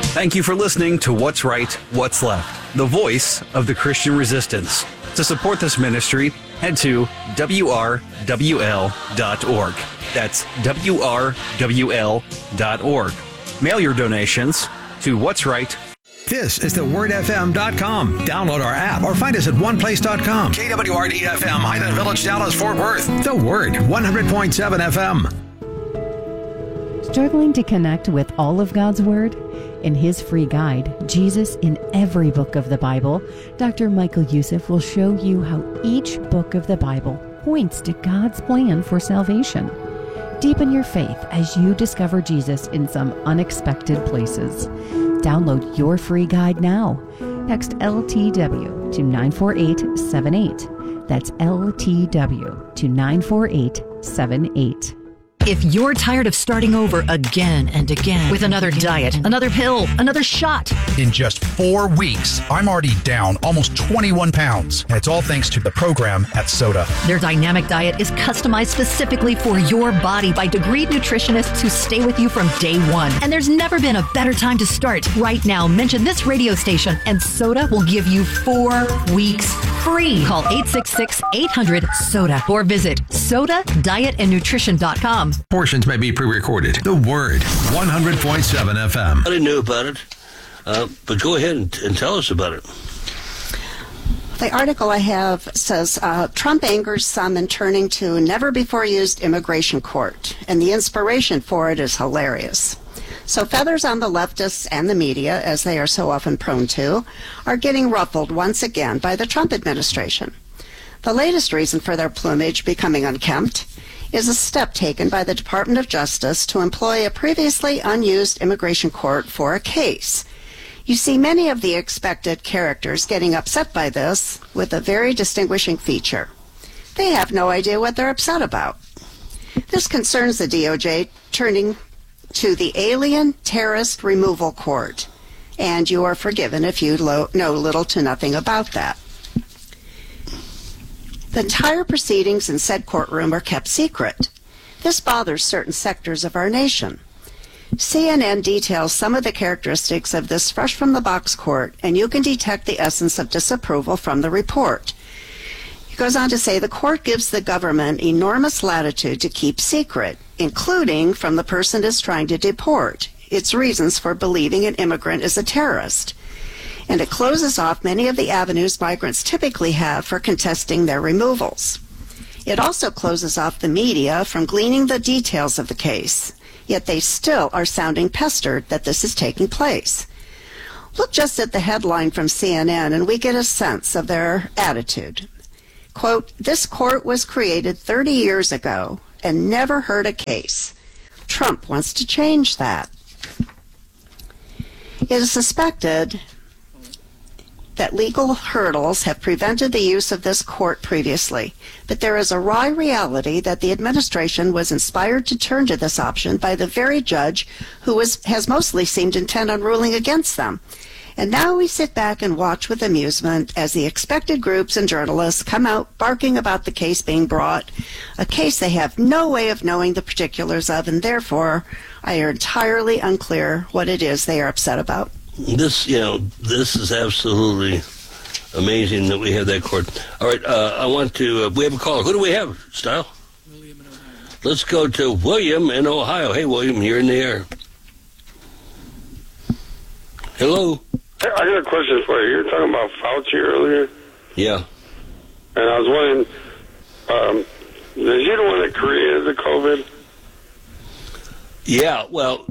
Thank you for listening to What's Right, What's Left, the voice of the Christian resistance. To support this ministry, head to WRWL.org. That's WRWL.org. Mail your donations to What's Right. This is thewordfm.com. Download our app or find us at oneplace.com. KWRD-FM, Highland Village, Dallas, Fort Worth. The Word, 100.7 FM. Struggling to connect with all of God's Word? In his free guide, Jesus in Every Book of the Bible, Dr. Michael Youssef will show you how each book of the Bible points to God's plan for salvation. Deepen your faith as you discover Jesus in some unexpected places. Download your free guide now. Text LTW to 94878. That's LTW to 94878. If you're tired of starting over again and again with another diet, another pill, another shot. In just 4 weeks, I'm already down almost 21 pounds. And it's all thanks to the program at SOTA. Their dynamic diet is customized specifically for your body by degreed nutritionists who stay with you from day one. And there's never been a better time to start. Right now, mention this radio station and SOTA will give you 4 weeks free. Call 866-800-SOTA or visit SOTAdietandnutrition.com. Portions may be pre-recorded. The Word, 100.7 FM. I didn't know about it, but go ahead and tell us about it. The article I have says, Trump angers some in turning to never-before-used immigration court, and the inspiration for it is hilarious. So feathers on the leftists and the media, as they are so often prone to, are getting ruffled once again by the Trump administration. The latest reason for their plumage becoming unkempt is a step taken by the Department of Justice to employ a previously unused immigration court for a case. You see many of the expected characters getting upset by this with a very distinguishing feature. They have no idea what they're upset about. This concerns the DOJ turning to the Alien Terrorist Removal Court, and you are forgiven if you know little to nothing about that. The entire proceedings in said courtroom are kept secret. This bothers certain sectors of our nation. CNN details some of the characteristics of this fresh-from-the-box court, and you can detect the essence of disapproval from the report. It goes on to say the court gives the government enormous latitude to keep secret, including from the person is trying to deport, its reasons for believing an immigrant is a terrorist. And it closes off many of the avenues migrants typically have for contesting their removals. It also closes off the media from gleaning the details of the case, yet they still are sounding pestered that this is taking place. Look just at the headline from CNN and we get a sense of their attitude. Quote, "This court was created 30 years ago and never heard a case. Trump wants to change that." It is suspected that legal hurdles have prevented the use of this court previously, but there is a raw reality that the administration was inspired to turn to this option by the very judge who has mostly seemed intent on ruling against them. And now we sit back and watch with amusement as the expected groups and journalists come out barking about the case being brought, a case they have no way of knowing the particulars of, and therefore are entirely unclear what it is they are upset about. This is absolutely amazing that we have that court. All right, we have a caller. Who do we have, Style? William in Ohio. Let's go to William in Ohio. Hey, William, you're in the air. Hello? I got a question for you. You were talking about Fauci earlier. Yeah. And I was wondering, is he the one that created the COVID? Yeah, well,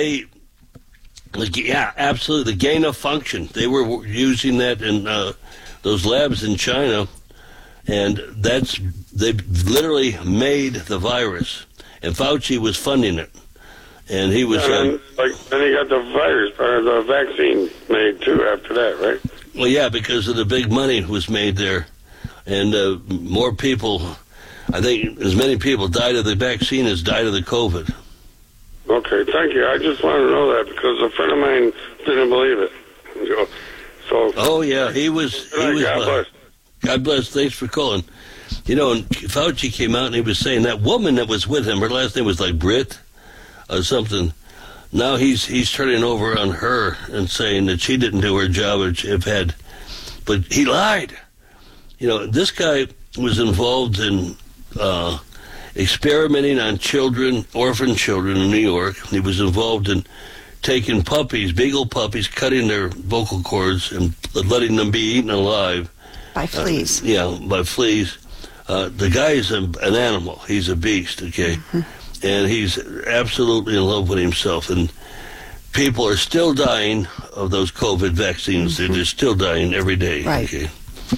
absolutely. The gain of function. They were using that in those labs in China, and they literally made the virus. And Fauci was funding it, and he was. Then he got the virus or the vaccine made too after that, right? Well, yeah, because of the big money was made there, and more people. I think as many people died of the vaccine as died of the COVID. Okay, thank you. I just wanted to know that because a friend of mine didn't believe it. So. Oh yeah, he was. God bless. God bless. Thanks for calling. And Fauci came out and he was saying that woman that was with him, her last name was like Britt or something. now he's turning over on her and saying that she didn't do her job, but he lied. This guy was involved in experimenting on children, orphan children in New York. He was involved in taking puppies, beagle puppies, cutting their vocal cords and letting them be eaten alive. By fleas. By fleas. The guy is an animal. He's a beast, okay? Mm-hmm. And he's absolutely in love with himself. And people are still dying of those COVID vaccines. Mm-hmm. They're still dying every day. Right. Okay?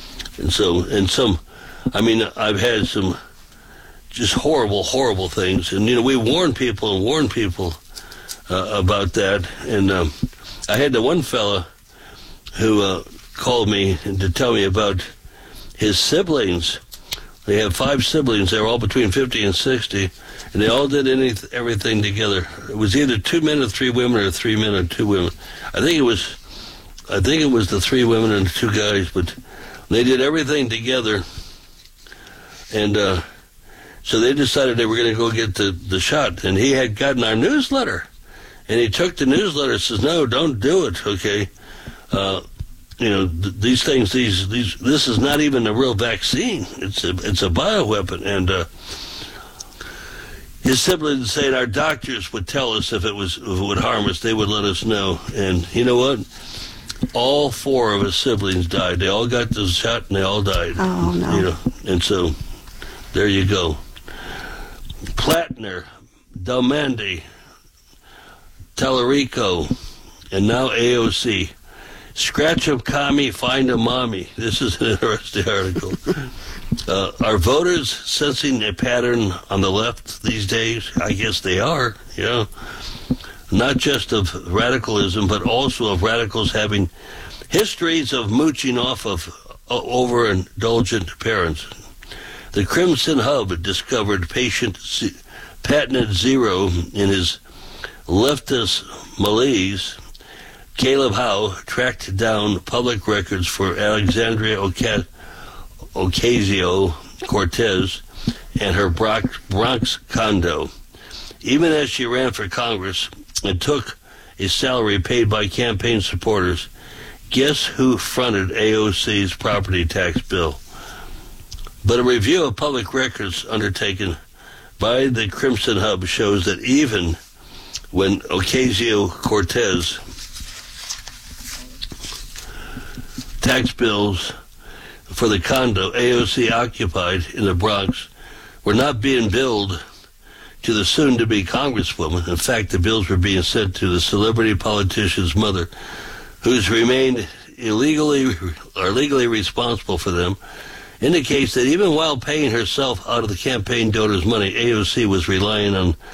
I've had some just horrible, horrible things. And, we warn people about that. And I had the one fella who called me to tell me about his siblings. They have 5 siblings. They're all between 50 and 60, and they all did everything together. It was either 2 men and 3 women, or 3 men and 2 women. I think it was the 3 women and 2 guys, but they did everything together. And so they decided they were going to go get the shot. And he had gotten our newsletter, and he took the newsletter and says, "No, don't do it, okay? These things, this is not even a real vaccine. It's a bioweapon." And his siblings said our doctors would tell us if it would harm us, they would let us know. And you know what? All 4 of his siblings died. They all got the shot and they all died. Oh no! And so there you go. Plattner, Delmandi, Tallarico, and now AOC. Scratch 'em, commie, find 'em, mommy. This is an interesting article. Are voters sensing a pattern on the left these days? I guess they are, Not just of radicalism, but also of radicals having histories of mooching off of overindulgent parents. The Crimson Hub discovered patented zero in his leftist malaise. Caleb Howe tracked down public records for Alexandria Ocasio-Cortez and her Bronx condo. Even as she ran for Congress and took a salary paid by campaign supporters, guess who fronted AOC's property tax bill? But a review of public records undertaken by the Crimson Hub shows that even when Ocasio-Cortez tax bills for the condo AOC occupied in the Bronx were not being billed to the soon-to-be Congresswoman. In fact, the bills were being sent to the celebrity politician's mother, who's remained legally responsible for them. Indicates that even while paying herself out of the campaign donors' money, AOC was relying on